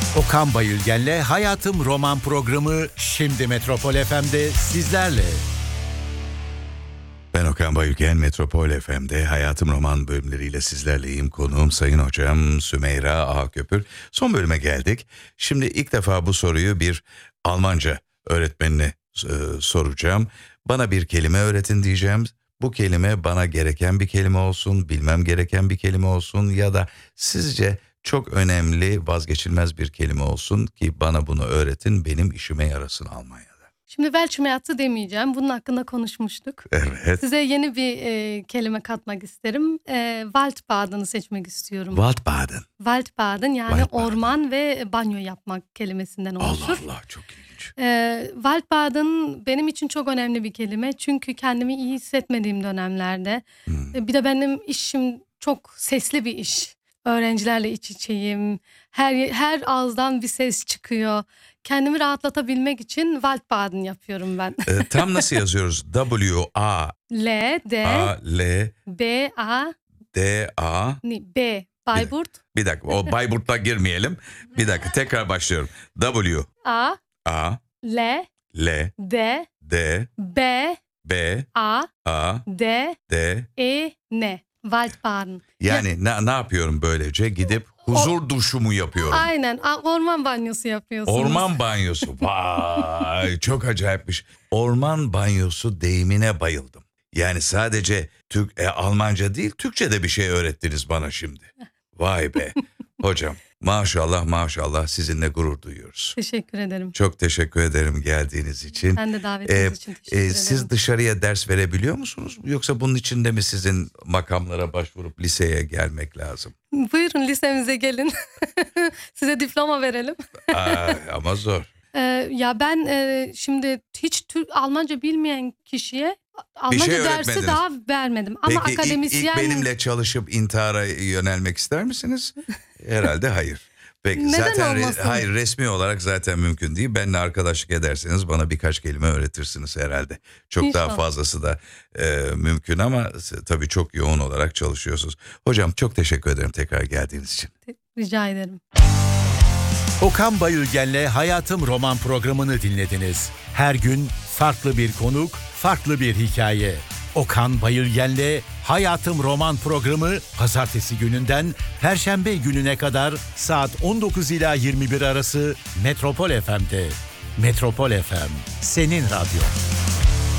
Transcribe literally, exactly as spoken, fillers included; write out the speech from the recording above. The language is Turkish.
Okan Bayülgen'le Hayatım Roman programı şimdi Metropol F M'de sizlerle. Ben Okan Bayülgen, Metropol F M'de Hayatım Roman bölümleriyle sizlerleyim. Konuğum Sayın Hocam Sümeyra Ağköpür. Son bölüme geldik. Şimdi ilk defa bu soruyu bir Almanca öğretmenine e, soracağım. Bana bir kelime öğretin diyeceğim. Bu kelime bana gereken bir kelime olsun, bilmem gereken bir kelime olsun ya da sizce çok önemli, vazgeçilmez bir kelime olsun ki bana bunu öğretin, benim işime yarasın Almanya'da. Şimdi Weltschmerz demeyeceğim. Bunun hakkında konuşmuştuk. Evet. Size yeni bir e, kelime katmak isterim. E, Waldbaden'ı seçmek istiyorum. Waldbaden. Waldbaden yani Waldbaden. Orman ve banyo yapmak kelimesinden oluşur. Allah Allah, çok ilginç. E, Waldbaden benim için çok önemli bir kelime. Çünkü kendimi iyi hissetmediğim dönemlerde. Hmm. E, bir de benim işim çok sesli bir iş. Öğrencilerle iç içeyim. Her her ağızdan bir ses çıkıyor. Kendimi rahatlatabilmek için Waldbaden yapıyorum ben. E, tam nasıl yazıyoruz? W A L, D, A L B, A, D A. ni- B, Bayburt, Bir dakika, o Bayburt'a girmeyelim. Bir dakika, tekrar başlıyorum. W A, A L, L D, D B, B A, A D, D. E, N. Waldbaden. Yani ne, ne yapıyorum böylece? Gidip huzur duşumu yapıyorum. Aynen, a- orman banyosu yapıyorsunuz. Orman banyosu. Vay, çok acayipmiş. Orman banyosu deyimine bayıldım. Yani sadece Türk, e, Almanca değil, Türkçe de bir şey öğrettiniz bana şimdi. Vay be. Hocam maşallah maşallah, sizinle gurur duyuyoruz. Teşekkür ederim. Çok teşekkür ederim geldiğiniz için. Ben de davetiniz Ee, için teşekkür e, ederim. Siz dışarıya ders verebiliyor musunuz? Yoksa bunun için de mi sizin makamlara başvurup liseye gelmek lazım? Buyurun lisemize gelin. Size diploma verelim. Aa, ama zor. Ee, ya ben e, şimdi hiç Türk Almanca bilmeyen kişiye Almanca şey dersi öğretmediniz. daha vermedim. Ama Peki ilk, akademisyen... ilk benimle çalışıp intihara yönelmek ister misiniz? Herhalde hayır. Peki Neden zaten re- olmasın? hayır, resmi olarak zaten mümkün değil. Benimle arkadaşlık ederseniz bana birkaç kelime öğretirsiniz herhalde. Çok İnşallah. daha fazlası da e, mümkün ama tabii çok yoğun olarak çalışıyorsunuz. Hocam çok teşekkür ederim tekrar geldiğiniz için. Rica ederim. Okan Bayülgen'le Hayatım Roman programını dinlediniz. Her gün farklı bir konuk, farklı bir hikaye. Okan Bayülgen'le Hayatım Roman programı pazartesi gününden perşembe gününe kadar saat on dokuz ila yirmi bir arası Metropol F M'de. Metropol F M, senin radyo.